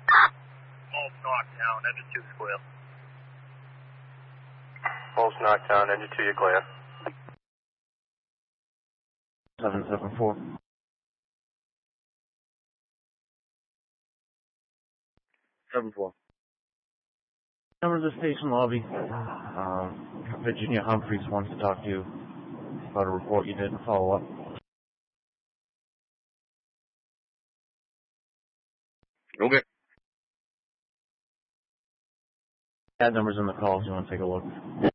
Pulse knockdown, engine 2 clear. Pulse knockdown, engine 2, you're clear. 774. 7-4. Number to the station lobby. Virginia Humphreys wants to talk to you about a report you did and follow up. Okay. That number's in the call if you want to take a look.